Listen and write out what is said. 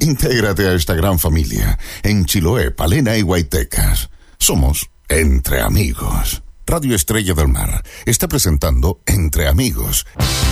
Intégrate a esta gran familia en Chiloé, Palena y Guaytecas. Somos Entre Amigos. Radio Estrella del Mar está presentando Entre Amigos.